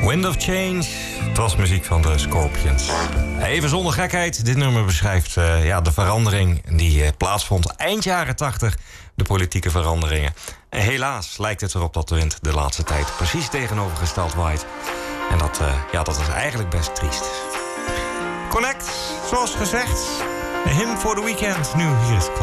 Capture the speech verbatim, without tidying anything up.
Wind of Change, het was muziek van de Scorpions. Even zonder gekheid, dit nummer beschrijft uh, ja, de verandering die uh, plaatsvond eind jaren tachtig. De politieke veranderingen. En helaas lijkt het erop dat de wind de laatste tijd precies tegenovergesteld waait. En dat, uh, ja, dat is eigenlijk best triest. Connect, zoals gezegd, een hymn voor de weekend. Nu hier is